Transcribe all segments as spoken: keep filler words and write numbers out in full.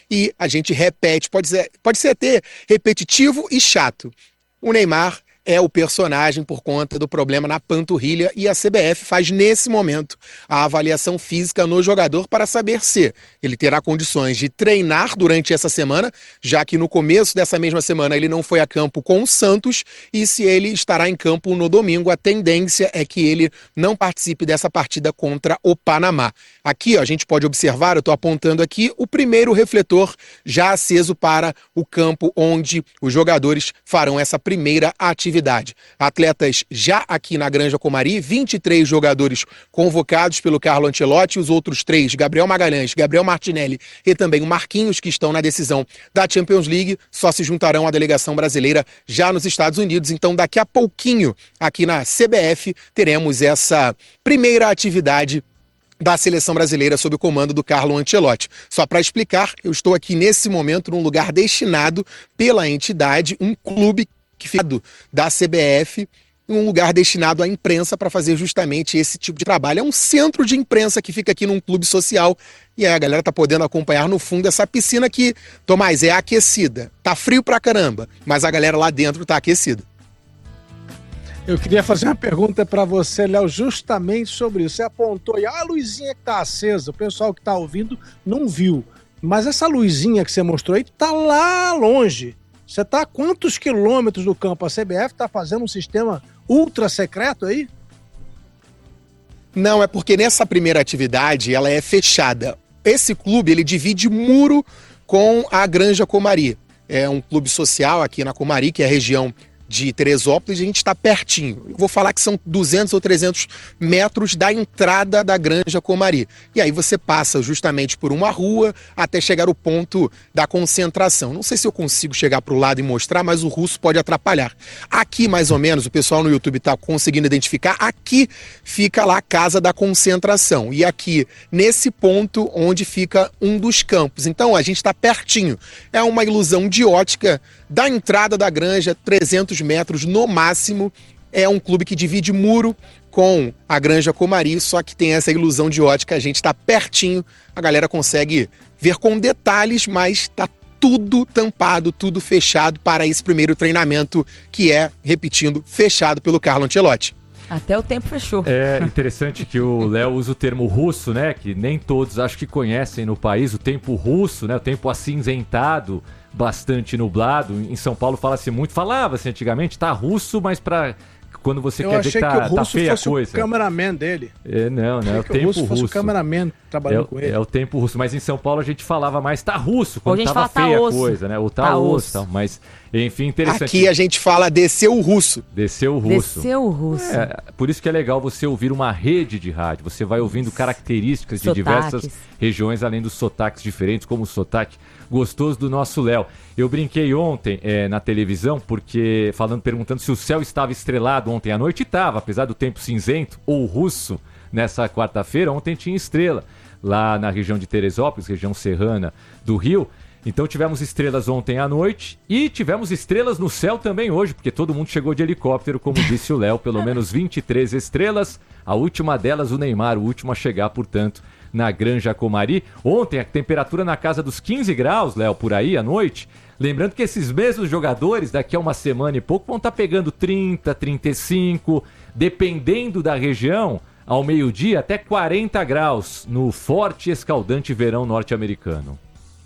e a gente repete, pode ser, pode ser até repetitivo e chato. O Neymar é o personagem por conta do problema na panturrilha e a C B F faz nesse momento a avaliação física no jogador para saber se ele terá condições de treinar durante essa semana, já que no começo dessa mesma semana ele não foi a campo com o Santos, e se ele estará em campo no domingo. A tendência é que ele não participe dessa partida contra o Panamá. Aqui ó, a gente pode observar, eu estou apontando aqui, o primeiro refletor já aceso para o campo onde os jogadores farão essa primeira atividade. Atletas já aqui na Granja Comari, vinte e três jogadores convocados pelo Carlo Ancelotti, os outros três, Gabriel Magalhães, Gabriel Martinelli e também o Marquinhos, que estão na decisão da Champions League, só se juntarão à delegação brasileira já nos Estados Unidos. Então daqui a pouquinho, aqui na C B F, teremos essa primeira atividade da seleção brasileira sob o comando do Carlo Ancelotti. Só para explicar, eu estou aqui nesse momento num lugar destinado pela entidade, um clube que fica da C B F, um lugar destinado à imprensa para fazer justamente esse tipo de trabalho. É um centro de imprensa que fica aqui num clube social, e aí a galera tá podendo acompanhar no fundo essa piscina que, Tomás, é aquecida. Tá frio pra caramba, mas a galera lá dentro tá aquecida. Eu queria fazer uma pergunta para você, Léo, justamente sobre isso. Você apontou aí, ah, a luzinha que tá acesa, o pessoal que tá ouvindo não viu, mas essa luzinha que você mostrou aí tá lá longe. Você está a quantos quilômetros do campo? A C B F está fazendo um sistema ultra secreto aí? Não, é porque nessa primeira atividade ela é fechada. Esse clube ele divide muro com a Granja Comari. É um clube social aqui na Comari, que é a região de Teresópolis, a gente está pertinho. Eu vou falar que são duzentos ou trezentos metros da entrada da Granja Comari. E aí você passa justamente por uma rua até chegar ao ponto da concentração. Não sei se eu consigo chegar para o lado e mostrar, mas o russo pode atrapalhar. Aqui, mais ou menos, o pessoal no YouTube está conseguindo identificar, aqui fica lá a casa da concentração. E aqui, nesse ponto, onde fica um dos campos. Então, a gente está pertinho. É uma ilusão de ótica da entrada da Granja, trezentos metros no máximo. É um clube que divide muro com a Granja Comari, só que tem essa ilusão de ótica, a gente está pertinho, a galera consegue ver com detalhes, mas está tudo tampado, tudo fechado para esse primeiro treinamento, que é, repetindo, fechado pelo Carlo Ancelotti. Até o tempo fechou. É interessante que o Léo usa o termo russo, né? Que nem todos acho que conhecem no país, o tempo russo, né? O tempo acinzentado, bastante nublado. Em São Paulo fala-se muito, falava-se antigamente, tá russo, mas para quando você eu quer ver que tá, que tá feia a fosse coisa. O cameraman dele. É, não, não, é o que tempo o russo. russo. Fosse o cameraman trabalhando é, com ele. É o tempo russo, mas em São Paulo a gente falava mais tá russo, quando tava fala, feia tá a osso. coisa, né? Ou tá, tá osso, tal. Mas enfim, interessante. Aqui a gente fala desceu o russo. Desceu o russo. Desceu o russo. É, por isso que é legal você ouvir uma rede de rádio. Você vai ouvindo características de Sotaques. diversas regiões, além dos sotaques diferentes, como o sotaque gostoso do nosso Léo. Eu brinquei ontem é, na televisão, porque falando, perguntando se o céu estava estrelado ontem à noite, e estava, apesar do tempo cinzento ou russo nessa quarta-feira, ontem tinha estrela lá na região de Teresópolis, região serrana do Rio. Então tivemos estrelas ontem à noite e tivemos estrelas no céu também hoje, porque todo mundo chegou de helicóptero, como disse o Léo, pelo menos vinte e três estrelas, a última delas o Neymar, o último a chegar, portanto, na Granja Comari. Ontem a temperatura na casa dos quinze graus, Léo, por aí à noite. Lembrando que esses mesmos jogadores daqui a uma semana e pouco vão estar pegando trinta, trinta e cinco, dependendo da região, ao meio-dia até quarenta graus no forte e escaldante verão norte-americano.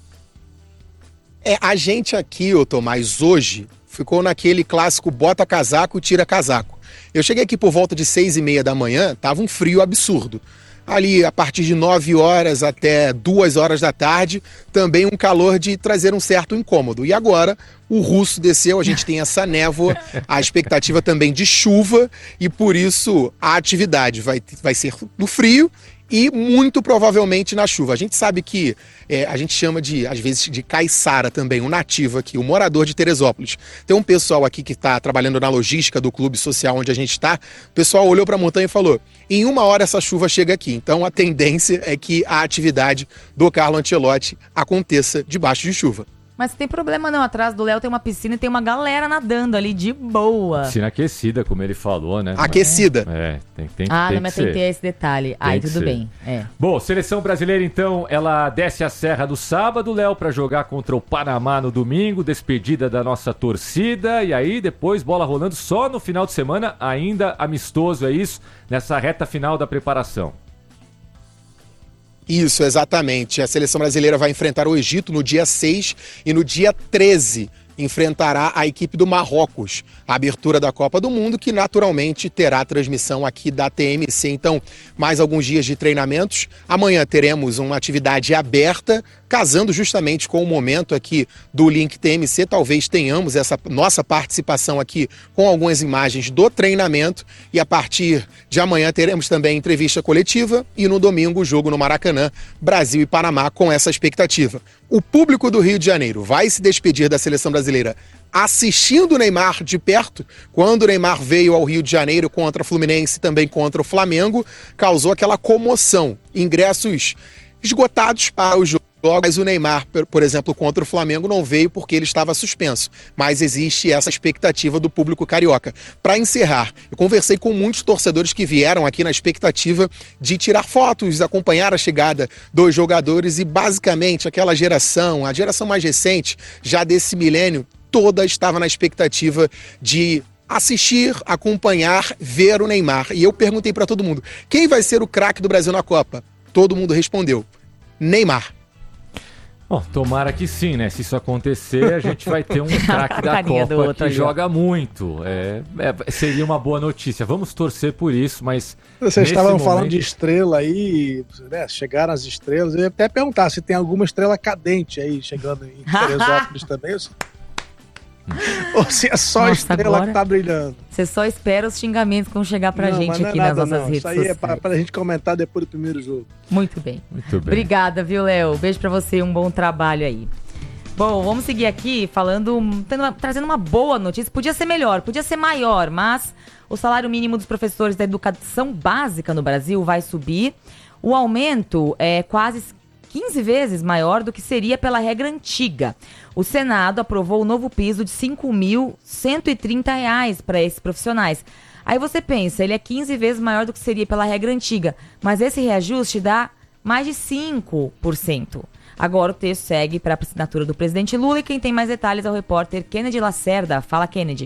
É, a gente aqui, ô Tomás, hoje ficou naquele clássico bota casaco, tira casaco. Eu cheguei aqui por volta de seis e meia da manhã, tava um frio absurdo. Ali, a partir de nove horas até duas horas da tarde, também um calor de trazer um certo incômodo. E agora, o russo desceu, a gente tem essa névoa, a expectativa também de chuva, e por isso a atividade vai, vai ser no frio e muito provavelmente na chuva. A gente sabe que é, a gente chama de, às vezes, de caiçara também, um nativo aqui, um morador de Teresópolis. Tem um pessoal aqui que está trabalhando na logística do clube social onde a gente está. O pessoal olhou para a montanha e falou, em uma hora essa chuva chega aqui. Então a tendência é que a atividade do Carlo Ancelotti aconteça debaixo de chuva. Mas tem problema não, atrás do Léo tem uma piscina e tem uma galera nadando ali de boa. Piscina aquecida, como ele falou, né? Aquecida. É, tem, tem, ah, tem não, mas tem que ter esse detalhe. Aí tudo ser. bem. É. Bom, seleção brasileira então, ela desce a serra do sábado, Léo, para jogar contra o Panamá no domingo, despedida da nossa torcida, e aí depois bola rolando só no final de semana, ainda amistoso, é isso? Nessa reta final da preparação. Isso, exatamente. A seleção brasileira vai enfrentar o Egito no dia seis e no dia treze enfrentará a equipe do Marrocos, a abertura da Copa do Mundo, que naturalmente terá transmissão aqui da T M C. Então, mais alguns dias de treinamentos. Amanhã teremos uma atividade aberta, casando justamente com o momento aqui do Link T M C. Talvez tenhamos essa nossa participação aqui com algumas imagens do treinamento. E a partir de amanhã teremos também entrevista coletiva e no domingo o jogo no Maracanã, Brasil e Panamá, com essa expectativa. O público do Rio de Janeiro vai se despedir da seleção brasileira assistindo o Neymar de perto. Quando o Neymar veio ao Rio de Janeiro contra o Fluminense e também contra o Flamengo, causou aquela comoção. Ingressos esgotados para o jogo. Mas o Neymar, por exemplo, contra o Flamengo não veio porque ele estava suspenso. Mas existe essa expectativa do público carioca. Para encerrar, eu conversei com muitos torcedores que vieram aqui na expectativa de tirar fotos, acompanhar a chegada dos jogadores e basicamente aquela geração, a geração mais recente, já desse milênio, toda estava na expectativa de assistir, acompanhar, ver o Neymar. E eu perguntei para todo mundo, quem vai ser o craque do Brasil na Copa? Todo mundo respondeu, Neymar. Bom, tomara que sim, né? Se isso acontecer, a gente vai ter um craque da Copa que ali, joga muito. É, é, seria uma boa notícia. Vamos torcer por isso, mas... Vocês estavam momento... falando de estrela aí, né? Chegaram as estrelas. Eu ia até perguntar se tem alguma estrela cadente aí, chegando em Teresópolis também. Ou se é só Nossa, a estrela agora, que tá brilhando. Você só espera os xingamentos que vão chegar pra não, gente aqui é nada, nas nossas não. redes sociais. Isso aí sociais. É pra, pra gente comentar depois do primeiro jogo. Muito bem. Muito bem. Obrigada, viu, Léo? Beijo pra você e um bom trabalho aí. Bom, vamos seguir aqui falando, tendo, trazendo uma boa notícia. Podia ser melhor, podia ser maior, mas o salário mínimo dos professores da educação básica no Brasil vai subir. O aumento é quase quinze vezes maior do que seria pela regra antiga. O Senado aprovou o novo piso de cinco mil cento e trinta reais para esses profissionais. Aí você pensa, ele é quinze vezes maior do que seria pela regra antiga, mas esse reajuste dá mais de cinco por cento. Agora o texto segue para a assinatura do presidente Lula e quem tem mais detalhes é o repórter Kennedy Lacerda. Fala, Kennedy.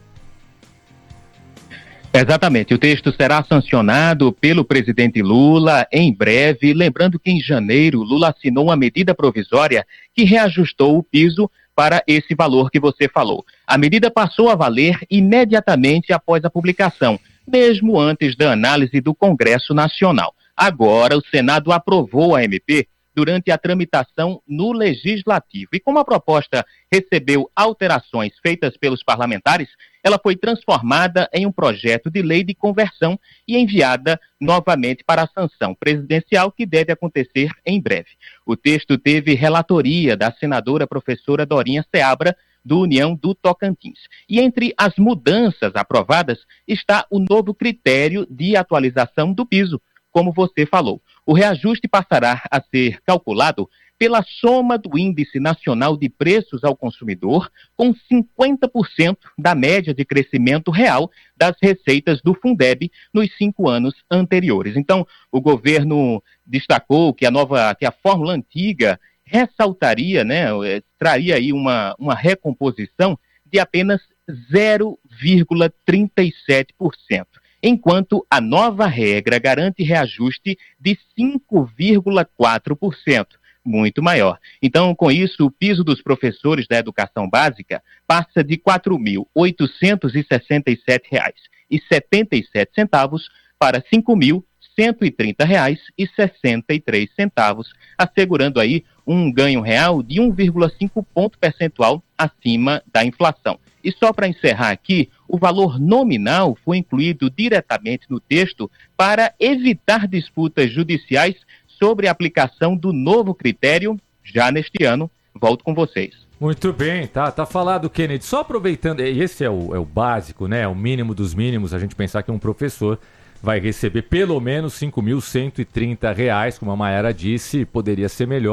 Exatamente, o texto será sancionado pelo presidente Lula em breve, lembrando que em janeiro Lula assinou uma medida provisória que reajustou o piso para esse valor que você falou. A medida passou a valer imediatamente após a publicação, mesmo antes da análise do Congresso Nacional. Agora o Senado aprovou a M P durante a tramitação no Legislativo. E como a proposta recebeu alterações feitas pelos parlamentares, ela foi transformada em um projeto de lei de conversão e enviada novamente para a sanção presidencial, que deve acontecer em breve. O texto teve relatoria da senadora professora Dorinha Seabra, do União do Tocantins. E entre as mudanças aprovadas está o novo critério de atualização do piso, como você falou. O reajuste passará a ser calculado pela soma do Índice Nacional de Preços ao Consumidor com cinquenta por cento da média de crescimento real das receitas do Fundeb nos cinco anos anteriores. Então, o governo destacou que a nova, que a fórmula antiga ressaltaria, né, traria aí uma, uma recomposição de apenas zero vírgula trinta e sete por cento. Enquanto a nova regra garante reajuste de cinco vírgula quatro por cento, muito maior. Então, com isso, o piso dos professores da educação básica passa de quatro mil oitocentos e sessenta e sete reais e setenta e sete centavos para cinco mil cento e trinta reais e sessenta e três centavos, assegurando aí um ganho real de um vírgula cinco ponto percentual acima da inflação. E só para encerrar aqui, o valor nominal foi incluído diretamente no texto para evitar disputas judiciais sobre a aplicação do novo critério já neste ano. Volto com vocês. Muito bem, tá, tá falado, Kennedy. Só aproveitando, esse é o, é o básico, né? O mínimo dos mínimos, a gente pensar que um professor vai receber pelo menos cinco mil cento e trinta reais, como a Mayara disse, poderia ser melhor,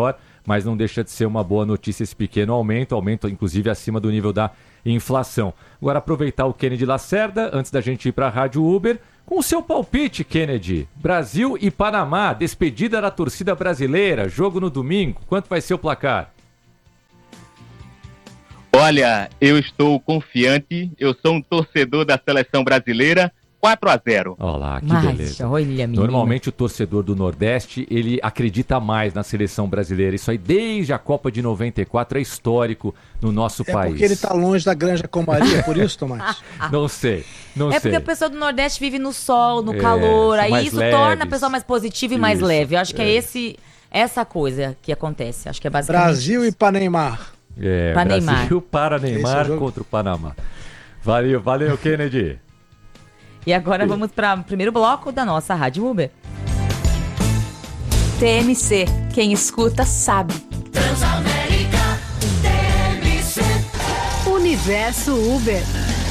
mas não deixa de ser uma boa notícia esse pequeno aumento, aumento inclusive acima do nível da inflação. Agora aproveitar o Kennedy Lacerda, antes da gente ir para a Rádio Uber, com o seu palpite, Kennedy. Brasil e Panamá, despedida da torcida brasileira, jogo no domingo, quanto vai ser o placar? Olha, eu estou confiante, eu sou um torcedor da seleção brasileira, quatro a zero. Olá, que Mas, beleza. olha, menino. Normalmente o torcedor do Nordeste, ele acredita mais na seleção brasileira. Isso aí desde a Copa de noventa e quatro é histórico no nosso é país. É porque ele tá longe da Granja Comaria, por isso, Tomás? Não sei, não é sei. porque a pessoa do Nordeste vive no sol, no É, calor, são aí mais isso leves. torna a pessoa mais positiva e mais Isso, leve. Eu acho que é, é. esse, essa coisa que acontece. Acho que é basicamente Brasil isso. e Paneimar. É, Pra Brasil Neymar. para Neymar Esse é o jogo. contra o Panamá. Valeu, valeu, Kennedy. E agora vamos para o primeiro bloco da nossa Rádio Uber. T M C, quem escuta sabe. Transamérica, T M C. Universo Uber.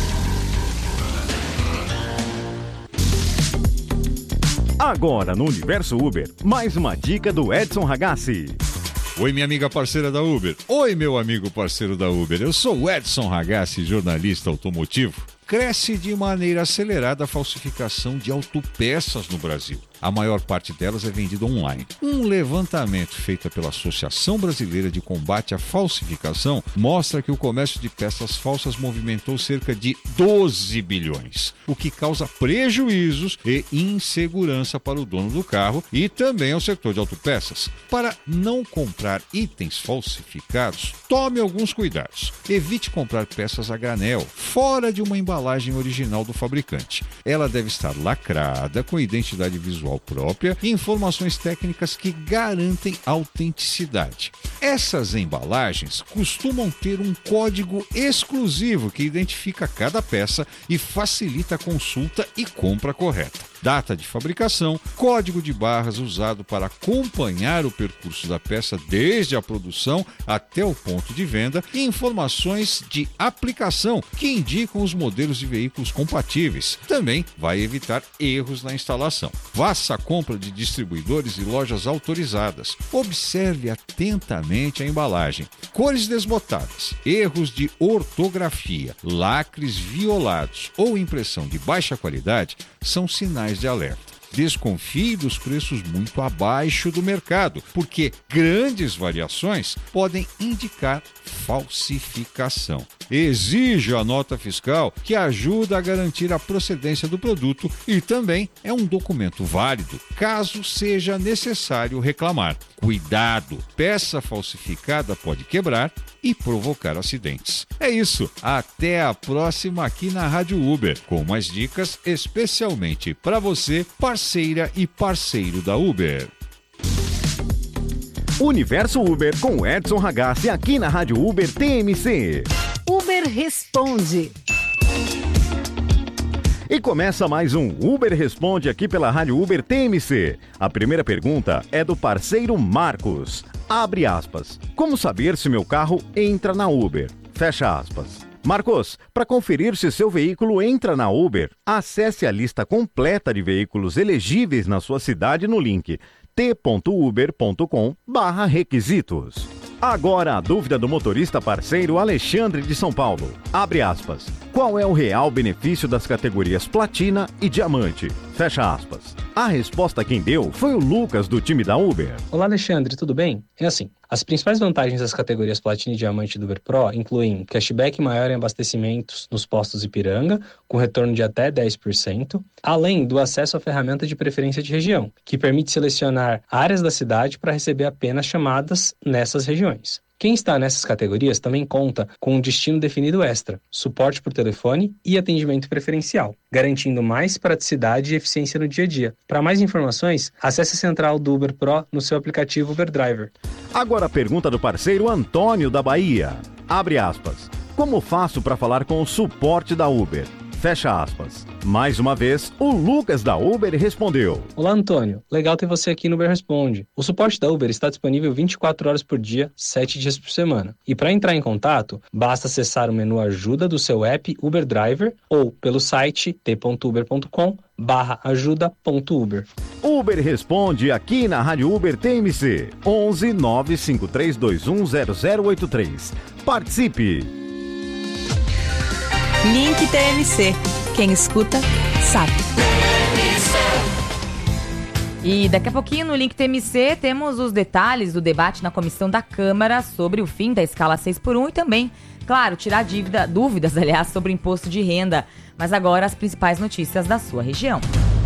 Agora no Universo Uber, mais uma dica do Edson Ragazzi. Oi, minha amiga parceira da Uber. Oi, meu amigo parceiro da Uber. Eu sou o Edson Ragazzi, jornalista automotivo. Cresce de maneira acelerada a falsificação de autopeças no Brasil. A maior parte delas é vendida online. Um levantamento feito pela Associação Brasileira de Combate à Falsificação mostra que o comércio de peças falsas movimentou cerca de doze bilhões, o que causa prejuízos e insegurança para o dono do carro e também ao setor de autopeças. Para não comprar itens falsificados, tome alguns cuidados. Evite comprar peças a granel, fora de uma embalagem original do fabricante. Ela deve estar lacrada, com identidade visual própria e informações técnicas que garantem autenticidade. Essas embalagens costumam ter um código exclusivo que identifica cada peça e facilita a consulta e compra correta. Data de fabricação, código de barras usado para acompanhar o percurso da peça desde a produção até o ponto de venda e informações de aplicação que indicam os modelos de veículos compatíveis. Também vai evitar erros na instalação. Faça a compra de distribuidores e lojas autorizadas. Observe atentamente a embalagem. Cores desbotadas, erros de ortografia, lacres violados ou impressão de baixa qualidade são sinais de alerta. Desconfie dos preços muito abaixo do mercado, porque grandes variações podem indicar falsificação. Exija a nota fiscal, que ajuda a garantir a procedência do produto e também é um documento válido, caso seja necessário reclamar. Cuidado! Peça falsificada pode quebrar e provocar acidentes. É isso, até a próxima aqui na Rádio Uber, com mais dicas especialmente para você, parceira e parceiro da Uber. Universo Uber com Edson Ragazzi aqui na Rádio Uber T M C. Uber responde. E começa mais um Uber Responde aqui pela Rádio Uber T M C. A primeira pergunta é do parceiro Marcos. Abre aspas. Como saber se meu carro entra na Uber? Fecha aspas. Marcos, para conferir se seu veículo entra na Uber, acesse a lista completa de veículos elegíveis na sua cidade no link t ponto uber ponto com barra requisitos. Agora a dúvida do motorista parceiro Alexandre de São Paulo. Abre aspas. Qual é o real benefício das categorias Platina e Diamante? Fecha aspas. A resposta quem deu foi o Lucas do time da Uber. Olá Alexandre, tudo bem? É assim, as principais vantagens das categorias Platina e Diamante do Uber Pro incluem cashback maior em abastecimentos nos postos Ipiranga, com retorno de até dez por cento, além do acesso à ferramenta de preferência de região, que permite selecionar áreas da cidade para receber apenas chamadas nessas regiões. Quem está nessas categorias também conta com um destino definido extra, suporte por telefone e atendimento preferencial, garantindo mais praticidade e eficiência no dia a dia. Para mais informações, acesse a central do Uber Pro no seu aplicativo Uber Driver. Agora a pergunta do parceiro Antônio da Bahia. Abre aspas. Como faço para falar com o suporte da Uber? Fecha aspas. Mais uma vez, o Lucas da Uber respondeu. Olá, Antônio. Legal ter você aqui no Uber Responde. O suporte da Uber está disponível vinte e quatro horas por dia, sete dias por semana. E para entrar em contato, basta acessar o menu Ajuda do seu app Uber Driver ou pelo site t ponto uber ponto com barra ajuda ponto uber. O Uber Responde aqui na Rádio Uber T M C. onze nove cinco três dois um zero zero oito três. Participe! Link T M C. Quem escuta, sabe. E daqui a pouquinho no Link T M C temos os detalhes do debate na comissão da Câmara sobre o fim da escala seis por um e também, claro, tirar dívida, dúvidas, aliás, sobre o imposto de renda. Mas agora as principais notícias da sua região.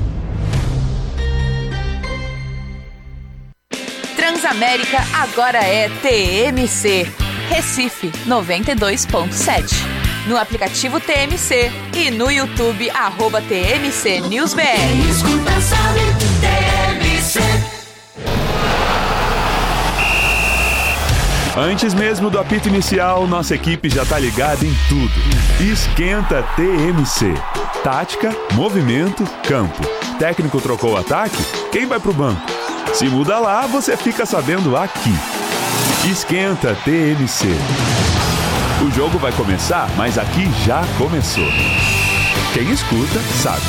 Transamérica agora é T M C. Recife noventa e dois ponto sete. No aplicativo T M C e no YouTube, arroba T M C News B R. Quem escuta sabe, T M C. Antes mesmo do apito inicial, nossa equipe já tá ligada em tudo. Esquenta T M C. Tática, movimento, campo. Técnico trocou o ataque? Quem vai pro banco? Se muda lá, você fica sabendo aqui. Esquenta T M C. O jogo vai começar, mas aqui já começou. Quem escuta, sabe.